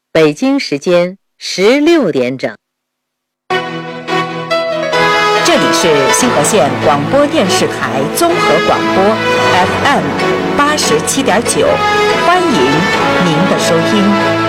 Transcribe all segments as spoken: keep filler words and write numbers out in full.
北京时间十六点整。 这里是星河县广播电视台综合广播 F M 八十七点九，欢迎您的收听。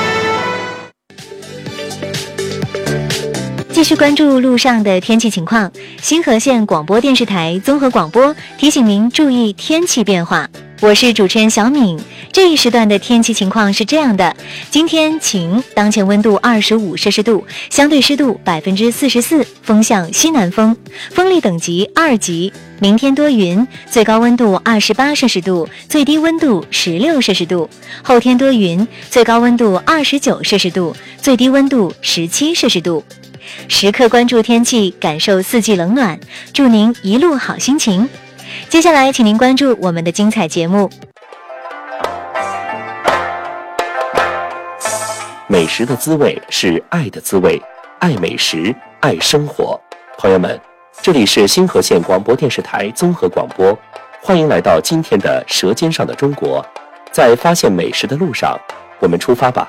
继续关注路上的天气情况，星河县广播电视台综合广播提醒您注意天气变化。我是主持人小敏，这一时段的天气情况是这样的：今天晴，当前温度二十五摄氏度，相对湿度百分之四十四，风向西南风，风力等级二级。明天多云，最高温度二十八摄氏度，最低温度十六摄氏度。后天多云，最高温度二十九摄氏度，最低温度十七摄氏度。时刻关注天气，感受四季冷暖，祝您一路好心情。接下来请您关注我们的精彩节目。 美食的滋味是爱的滋味，爱美食，爱生活。朋友们，这里是星河县广播电视台综合广播，欢迎来到今天的《舌尖上的中国》。在发现美食的路上，我们出发吧。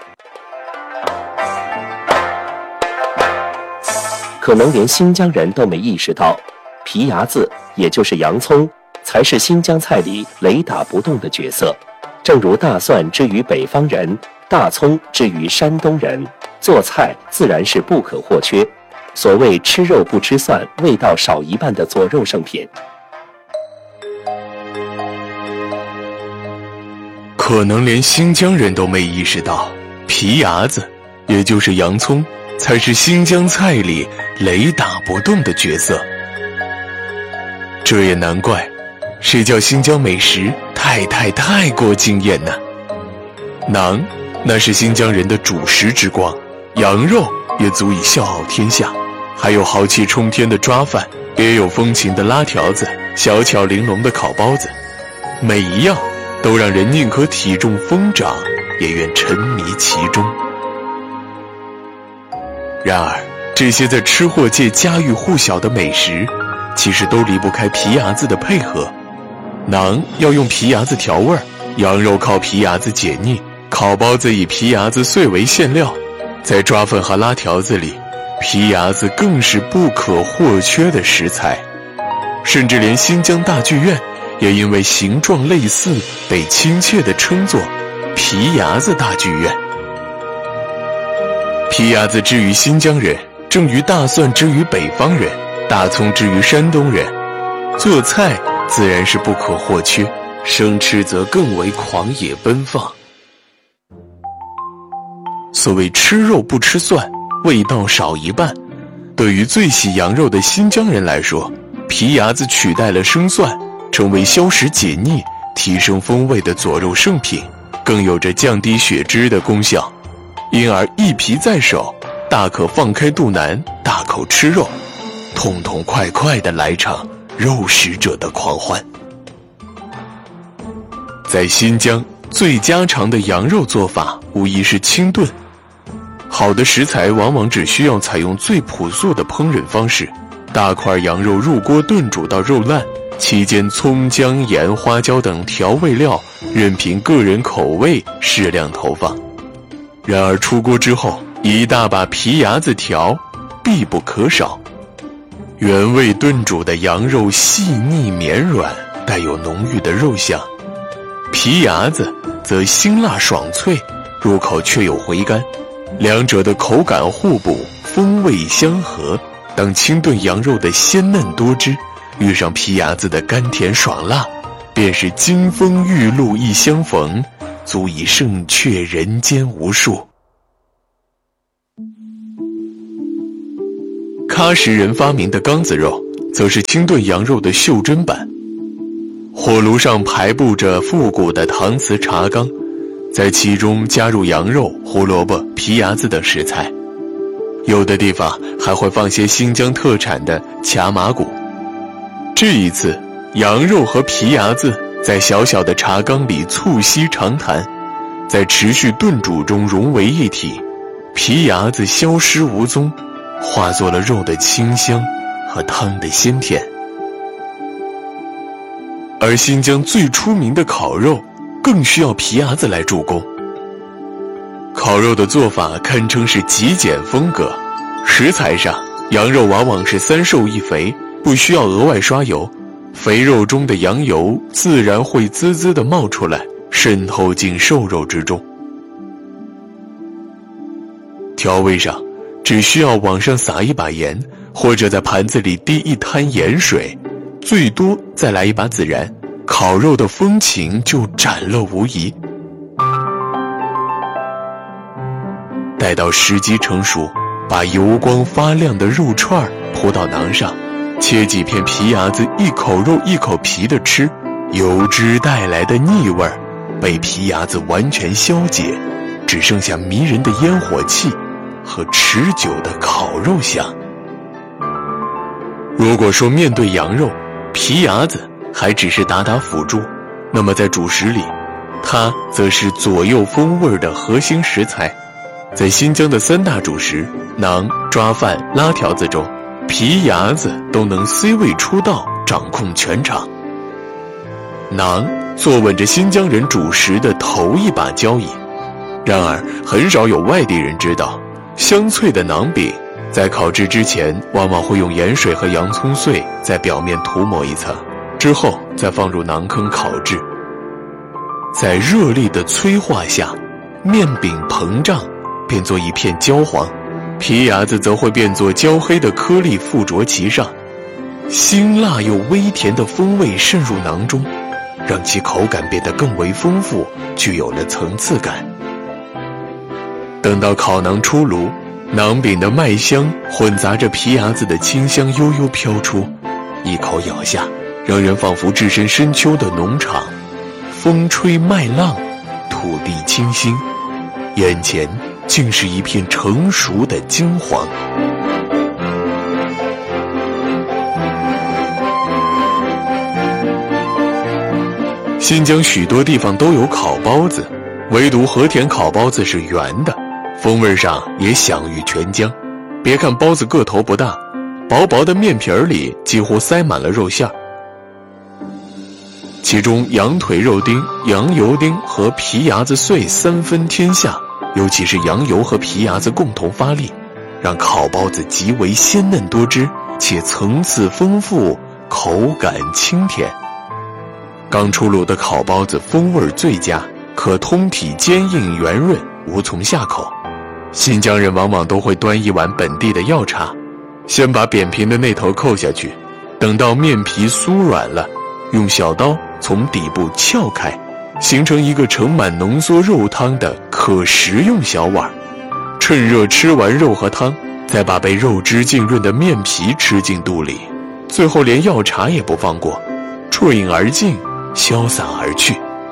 可能连新疆人都没意识到，皮牙子也就是洋葱才是新疆菜里雷打不动的角色。正如大蒜之于北方人，大葱之于山东人，做菜自然是不可或缺。所谓吃肉不吃蒜，味道少一半的佐肉圣品。 可能连新疆人都没意识到，皮牙子也就是洋葱才是新疆菜里雷打不动的角色。这也难怪，谁叫新疆美食太太太过惊艳呢？馕那是新疆人的主食之光，羊肉也足以笑傲天下，还有豪气冲天的抓饭，也有风情的拉条子，小巧玲珑的烤包子，每一样都让人宁可体重疯长，也愿沉迷其中。然而，这些在吃货界家喻户晓的美食，其实都离不开皮牙子的配合。馕要用皮牙子调味儿，羊肉靠皮牙子解腻，烤包子以皮牙子碎为馅料，在抓饭和拉条子里，皮牙子更是不可或缺的食材。甚至连新疆大剧院也因为形状类似被亲切地称作皮牙子大剧院。皮牙子之于新疆人，正于大蒜之于北方人，大葱之于山东人，做菜自然是不可或缺，生吃则更为狂野奔放。所谓吃肉不吃蒜，味道少一半，对于最喜羊肉的新疆人来说，皮牙子取代了生蒜，成为消食解腻、提升风味的佐肉圣品，更有着降低血脂的功效。因而一皮在手，大可放开肚腩，大口吃肉，痛痛快快地来场肉食者的狂欢。在新疆，最家常的羊肉做法无疑是清炖。好的食材往往只需要采用最朴素的烹饪方式，大块羊肉入锅炖煮到肉烂，期间葱姜盐花椒等调味料任凭个人口味适量投放。然而出锅之后，一大把皮牙子条必不可少。原味炖煮的羊肉细腻绵软，带有浓郁的肉香，皮牙子则辛辣爽脆，入口却有回甘，两者的口感互补，风味相合。当清炖羊肉的鲜嫩多汁遇上皮牙子的甘甜爽辣，便是金风玉露一相逢，足以胜却人间无数。喀什人发明的缸子肉，则是清炖羊肉的袖珍版。火炉上排布着复古的搪瓷茶缸，在其中加入羊肉、胡萝卜、皮牙子等食材，有的地方还会放些新疆特产的卡马骨。这一次，羊肉和皮牙子在小小的茶缸里促膝长谈，在持续炖煮中融为一体，皮牙子消失无踪，化作了肉的清香和汤的鲜甜。而新疆最出名的烤肉更需要皮牙子来助攻。烤烤肉的做法堪称是极简风格。食材上，羊肉往往是三瘦一肥，不需要额外刷油，肥肉中的羊油自然会滋滋地冒出来，渗透进瘦肉之中。调味上，只需要往上撒一把盐，或者在盘子里滴一滩盐水，最多再来一把孜然，烤肉的风情就展露无遗。待到时机成熟，把油光发亮的肉串铺到馕上，切几片皮牙子，一口肉一口皮的吃，油脂带来的腻味被皮牙子完全消解，只剩下迷人的烟火气和持久的烤肉香。如果说面对羊肉，皮牙子还只是打打辅助，那么在主食里，它则是左右风味的核心食材。在新疆的三大主食馕、抓饭、拉条子中，皮牙子都能 C 位出道，掌控全场。馕坐稳着新疆人主食的头一把交椅，然而很少有外地人知道，香脆的馕饼在烤制之前往往会用盐水和洋葱碎在表面涂抹一层，之后再放入馕坑烤制。在热力的催化下，面饼膨胀变作一片焦黄，皮牙子则会变作焦黑的颗粒附着其上，辛辣又微甜的风味渗入馕中，让其口感变得更为丰富，具有了层次感。等到烤馕出炉，馕饼的麦香混杂着皮牙子的清香悠悠飘出，一口咬下，让人仿佛置身深秋的农场，风吹麦浪，土地清新，眼前竟是一片成熟的金黄。新疆许多地方都有烤包子，唯独和田烤包子是圆的，风味上也享誉全疆。别看包子个头不大，薄薄的面皮里几乎塞满了肉馅儿，其中羊腿肉丁、羊油丁和皮牙子碎三分天下，尤其是羊油和皮牙子共同发力，让烤包子极为鲜嫩多汁，且层次丰富，口感清甜。刚出炉的烤包子风味最佳，可通体坚硬圆润，无从下口。新疆人往往都会端一碗本地的药茶，先把扁平的那头扣下去，等到面皮酥软了，用小刀从底部撬开，形成一个盛满浓缩肉汤的可食用小碗，趁热吃完肉和汤，再把被肉汁浸润的面皮吃进肚里，最后连药茶也不放过，啜饮而尽，潇洒而去。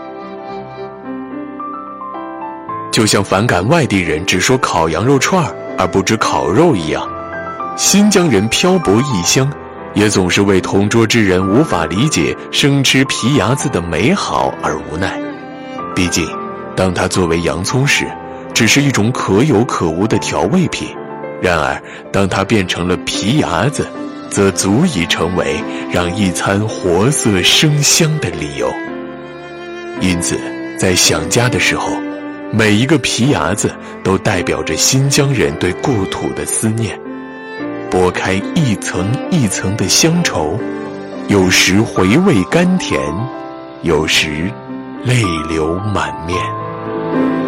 就像反感外地人只说烤羊肉串而不知烤肉一样，新疆人漂泊异乡，也总是为同桌之人无法理解生吃皮牙子的美好而无奈。毕竟当它作为洋葱时，只是一种可有可无的调味品，然而当它变成了皮牙子，则足以成为让一餐活色生香的理由。因此在想家的时候，每一个皮牙子都代表着新疆人对故土的思念，剥开一层一层的乡愁，有时回味甘甜，有时泪流满面。